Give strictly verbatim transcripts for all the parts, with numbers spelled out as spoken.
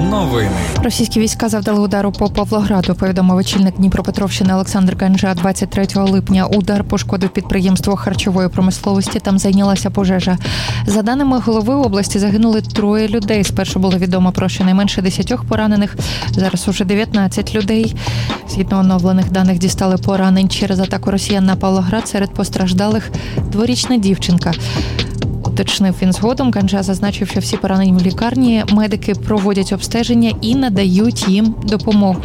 Новини. Російські війська завдали удару по Павлограду, повідомив очільник Дніпропетровщини Олександр Ганжа. двадцять третього липня удар пошкодив підприємство харчової промисловості, там зайнялася пожежа. За даними голови області, загинули троє людей. Спершу було відомо про щонайменше десятьох поранених, зараз уже дев'ятнадцять людей. Згідно оновлених даних, дістали поранень через атаку росіян на Павлоград. Серед постраждалих дворічна дівчинка. Уточнив він згодом. Ганжа зазначив, що всі поранені в лікарні, медики проводять обстеження і надають їм допомогу.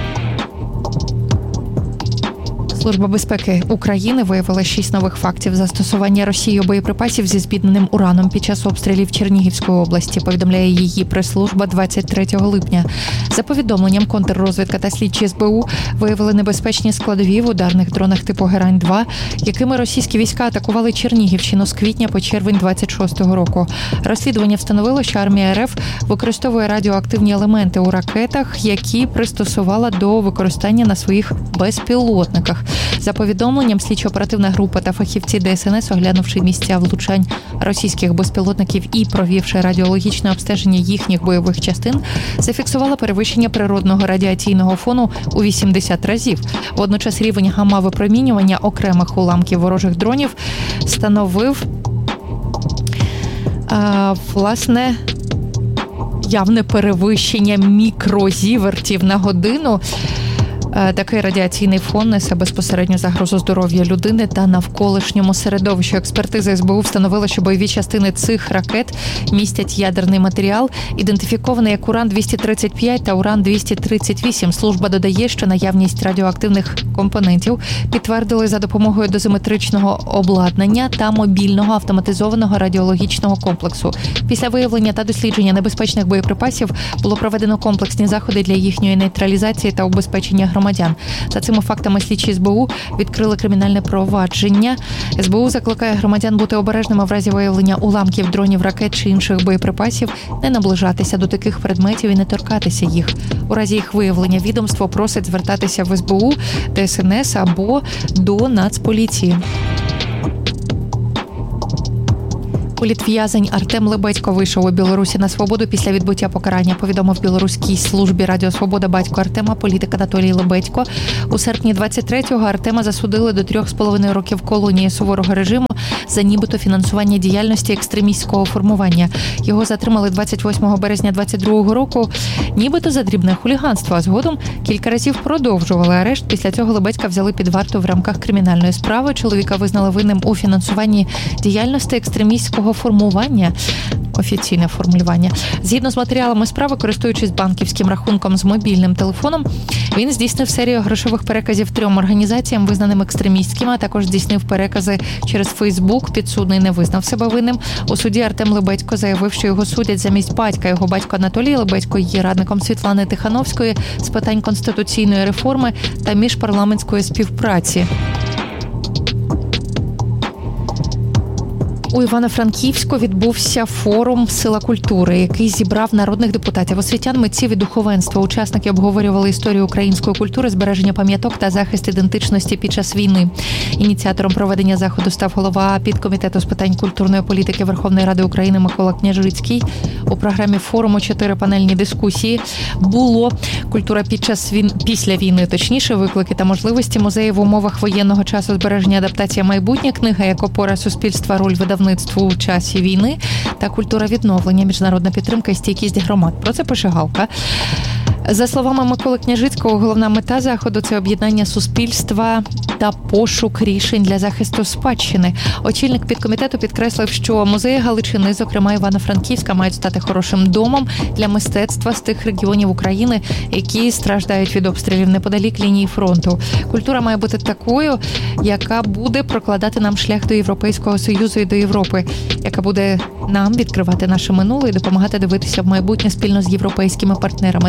Служба безпеки України виявила шість нових фактів застосування Росією боєприпасів зі збідненим ураном під час обстрілів Чернігівської області, повідомляє її прес-служба двадцять третього липня. За повідомленням, контррозвідка та слідчі ес бе у виявили небезпечні складові в ударних дронах типу Герань два, якими російські війська атакували Чернігівщину з квітня по червень двадцять шостого року. Розслідування встановило, що армія РФ використовує радіоактивні елементи у ракетах, які пристосувала до використання на своїх безпілотниках. За повідомленням, слідчо-оперативна група та фахівці де ес ен ес, оглянувши місця влучань російських безпілотників і провівши радіологічне обстеження їхніх бойових частин, зафіксувала перевищення природного радіаційного фону у вісімдесят разів. Водночас рівень гамма-випромінювання окремих уламків ворожих дронів становив, а, власне, явне перевищення мікрозівертів на годину. Такий радіаційний фон несе безпосередню загрозу здоров'я людини та навколишньому середовищу. Експертиза ес бе у встановила, що бойові частини цих ракет містять ядерний матеріал, ідентифікований як уран двісті тридцять п'ять та уран двісті тридцять вісім. Служба додає, що наявність радіоактивних компонентів підтвердили за допомогою дозиметричного обладнання та мобільного автоматизованого радіологічного комплексу. Після виявлення та дослідження небезпечних боєприпасів було проведено комплексні заходи для їхньої нейтралізації та убезпечення громадян. За цими фактами слідчі ес бе у відкрили кримінальне провадження. ес бе у закликає громадян бути обережними в разі виявлення уламків, дронів, ракет чи інших боєприпасів, не наближатися до таких предметів і не торкатися їх. У разі їх виявлення відомство просить звертатися в ес бе у, де ес ен ес або до Нацполіції. Політв'язень Артем Лебедько вийшов у Білорусі на свободу після відбуття покарання, повідомив білоруській службі Радіо Свобода батько Артема, політик Анатолій Лебедько. У серпні двадцять третього Артема засудили до трьох з половиною років колонії суворого режиму за нібито фінансування діяльності екстремістського формування. Його затримали двадцять восьмого березня двадцять другого року, нібито за дрібне хуліганство, а згодом кілька разів продовжували арешт. Після цього Лебедька взяли під варту в рамках кримінальної справи. Чоловіка визнали винним у фінансуванні діяльності екстремістського формування. Офіційне формулювання. Згідно з матеріалами справи, користуючись банківським рахунком з мобільним телефоном, він здійснив серію грошових переказів трьом організаціям, визнаним екстремістськими, а також здійснив перекази через Фейсбук. Підсудний не визнав себе винним. У суді Артем Лебедько заявив, що його судять замість батька. Його батько Анатолій Лебедько є радником Світлани Тихановської з питань конституційної реформи та міжпарламентської співпраці. У Івано-Франківську відбувся форум «Сила культури», який зібрав народних депутатів, освітян, митців і духовенства. Учасники обговорювали історію української культури, збереження пам'яток та захист ідентичності під час війни. Ініціатором проведення заходу став голова підкомітету з питань культурної політики Верховної Ради України Микола Княжицький. У програмі форуму чотири панельні дискусії було «Культура під час війни, після війни», точніше, виклики та можливості музею в умовах воєнного часу, збереження, адаптація, майбутнє, книга як опора суспільства, роль видавництва у часі війни та культура відновлення, міжнародна підтримка і стійкість громад. Про це пише Галка. За словами Миколи Княжицького, головна мета заходу – це об'єднання суспільства та пошук рішень для захисту спадщини. Очільник підкомітету підкреслив, що музеї Галичини, зокрема Івано-Франківська, мають стати хорошим домом для мистецтва з тих регіонів України, які страждають від обстрілів неподалік лінії фронту. Культура має бути такою, яка буде прокладати нам шлях до Європейського Союзу і до Європи, яка буде нам відкривати наше минуле і допомагати дивитися в майбутнє спільно з європейськими партнерами. Традиційно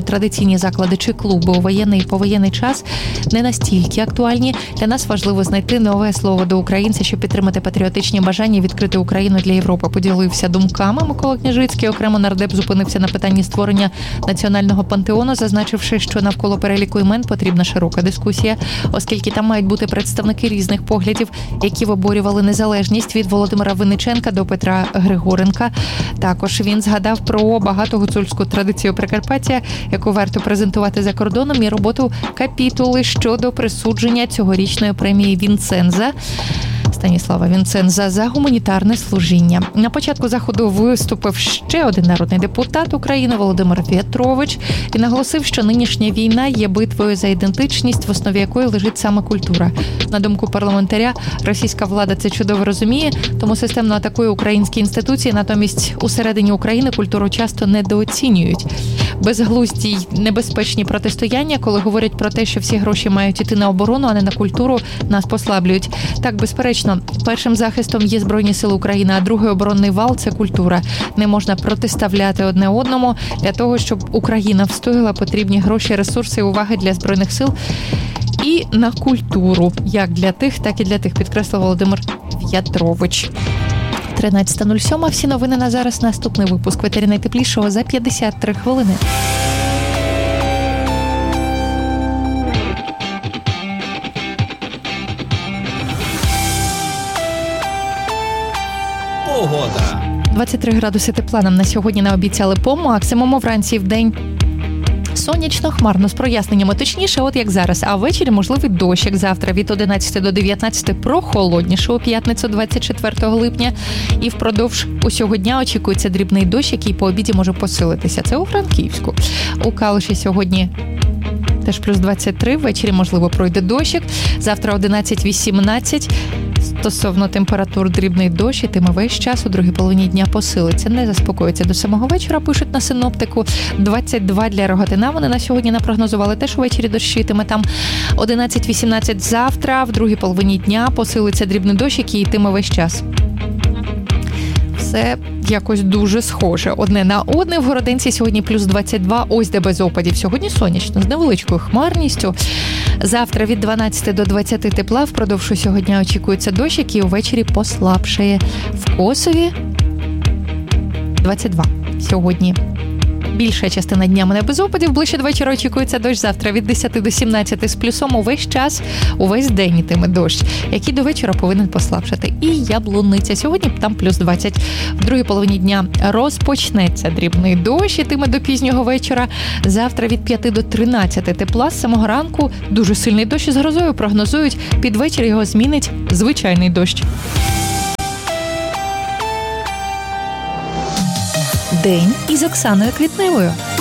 рекреаційні заклади чи клуби у воєнний і повоєнний час не настільки актуальні. Для нас важливо знайти нове слово до українця, щоб підтримати патріотичні бажання і відкрити Україну для Європи. Поділився думками Микола Княжицький. Окремо нардеп зупинився на питанні створення національного пантеону, зазначивши, що навколо переліку імен потрібна широка дискусія, оскільки там мають бути представники різних поглядів, які виборювали незалежність від Володимира Винниченка до Петра Григоренка. Також він згадав про багатогуцульську традицію Прикарпаття, яку варто презентувати за кордоном, і роботу капітули щодо присудження цьогорічної премії Вінценза. Станіслава Вінценза за гуманітарне служіння. На початку заходу виступив ще один народний депутат України Володимир В'ятрович і наголосив, що нинішня війна є битвою за ідентичність, в основі якої лежить саме культура. На думку парламентаря, російська влада це чудово розуміє, тому системно атакує українські інституції, натомість усередині України культуру часто недооцінюють. Безглузді й небезпечні протистояння, коли говорять про те, що всі гроші мають іти на оборону, а не на культуру, нас послаблюють. Так, безперечно, першим захистом є Збройні сили України, а другий оборонний вал – це культура. Не можна протиставляти одне одному. Для того, щоб Україна встояла, потрібні гроші, ресурси і уваги для Збройних сил і на культуру. Як для тих, так і для тих, підкреслив Володимир В'ятрович. тринадцята нуль сім. Всі новини на зараз. Наступний випуск «Ветері найтеплішого» за п'ятдесят три хвилини. Погода. двадцять три градуси тепла нам на сьогодні наобіцяли по максимуму. Вранці в день сонячно, хмарно, з проясненнями, точніше, от як зараз. А ввечері можливий дощик. Завтра від одинадцяти до дев'ятнадцяти прохолодніше у п'ятницю двадцять четвертого липня. І впродовж усього дня очікується дрібний дощ, який по обіді може посилитися. Це у Франківську. У Калуші сьогодні теж плюс двадцять три, ввечері, можливо, пройде дощик. Завтра одинадцять вісімнадцять. Стосовно температур, дрібний дощ ітиме весь час, у другій половині дня посилиться. Не заспокоїться до самого вечора, пишуть на синоптику. двадцять два для Рогатина вони на сьогодні напрогнозували. Теж увечері дощитиме там. одинадцять вісімнадцять завтра, в другій половині дня посилиться дрібний дощ, який йтиме весь час. Все якось дуже схоже одне на одне. В Городенці сьогодні плюс двадцять два, ось де без опадів. Сьогодні сонячно, з невеличкою хмарністю. Завтра від дванадцяти до двадцяти тепла, впродовж усього дня очікується дощ, який увечері послабшає. В Косові двадцять два сьогодні. Більша частина дня мене без опадів, ближче до вечора очікується дощ. Завтра від десяти до сімнадцяти з плюсом увесь час, увесь день йтиме дощ, який до вечора повинен послабшати. І Яблуниця. Сьогодні там плюс двадцять. В другій половині дня розпочнеться дрібний дощ, йтиме до пізнього вечора. Завтра від п'яти до тринадцяти тепла, з самого ранку дуже сильний дощ із грозою прогнозують. Під вечір його змінить звичайний дощ. День із Оксаною Квітневою.